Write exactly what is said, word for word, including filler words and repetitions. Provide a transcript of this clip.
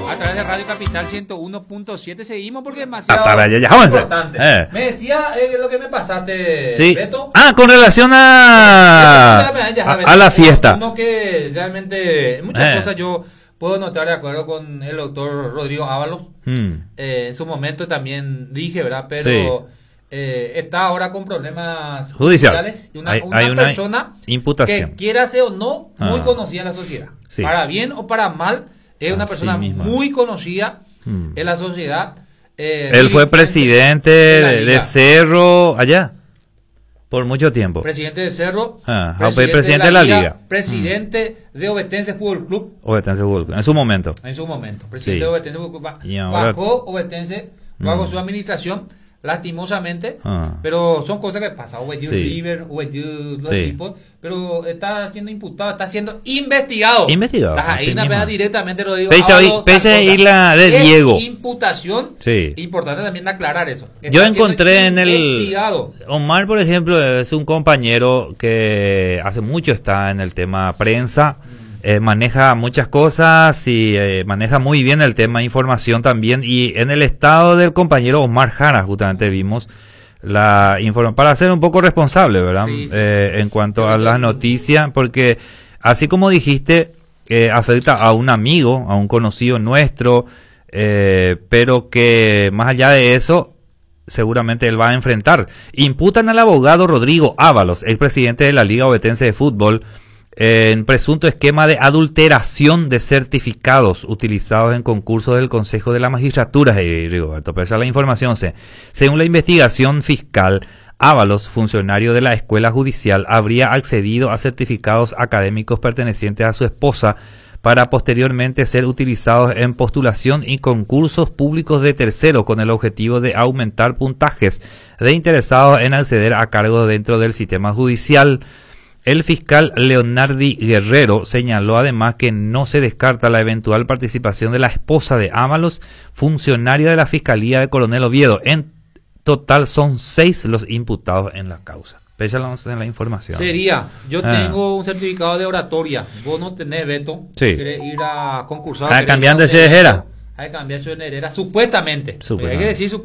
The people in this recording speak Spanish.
A través de Radio Capital ciento uno punto siete seguimos porque es demasiado Ah, ya, ya, ya, importante. Eh. Me decía eh, lo que me pasaste, Sí. Beto. Ah, con relación a, a, a la fiesta. Uno que realmente muchas Eh. cosas yo puedo notar de acuerdo con el doctor Rodrigo Ábalos. Mm. Eh, en su momento también dije, ¿verdad? Pero Sí. eh, está ahora con problemas Judicial. judiciales. Y una, Hay- una hay una persona imputación. que quiera ser o no muy Ah. conocida en la sociedad. Sí. Para bien o para mal, es una Así persona mismo. muy conocida Mm. en la sociedad. eh, Él fue dirigente presidente de la de, de liga. Cerro allá por mucho tiempo. Presidente de Cerro, Ah, ah, presidente de la liga. presidente de Ovetense Fútbol Club Ovetense Fútbol Club, en su momento. en su momento, presidente Sí. de Ovetense Fútbol Club. Ba- Y ahora- Bajó Ovetense bajo Mm. su administración, lastimosamente, Ah. pero son cosas que pasan. Obedeceu Sí. River, obedeceu los Sí. equipos, pero está siendo imputado, está siendo investigado. Investigado, Estás ahí así una mismo. vez directamente lo digo. Pese a Ábalos, oír- pese tal a cosa. oír la de Es Diego. Imputación. Sí. Importante también aclarar eso. Está Yo siendo encontré en el... investigado. Omar, por ejemplo, es un compañero que hace mucho está en el tema prensa, eh, maneja muchas cosas y eh, maneja muy bien el tema información también. Y en el estado del compañero Omar Jara, justamente vimos la información, para ser un poco responsable, ¿verdad? Sí, sí, Eh, en cuanto a Creo las que- noticias, porque así como dijiste, eh, afecta a un amigo, a un conocido nuestro, eh, pero que más allá de eso, seguramente él va a enfrentar. Imputan al abogado Rodrigo Ábalos, expresidente de la Liga Ovetense de Fútbol, eh, en presunto esquema de adulteración de certificados utilizados en concursos del Consejo de la Magistratura. Eh, Rigoberto, pero esa es la información. Se- Según la investigación fiscal, Ábalos, funcionario de la escuela judicial, habría accedido a certificados académicos pertenecientes a su esposa para posteriormente ser utilizados en postulación y concursos públicos de terceros con el objetivo de aumentar puntajes de interesados en acceder a cargos dentro del sistema judicial. El fiscal Leonardi Guerrero señaló además que no se descarta la eventual participación de la esposa de Ábalos, funcionaria de la Fiscalía de Coronel Oviedo. En total son seis los imputados en la causa. Péchalos en la información. Sería, yo Ah. tengo un certificado de oratoria. Vos no tenés, Beto. Sí. Querés ir a concursar. Ah, querés cambiando ir a de un evento, Herrera. Hay que cambiar de Herrera, supuestamente. Supuestamente. Hay que decir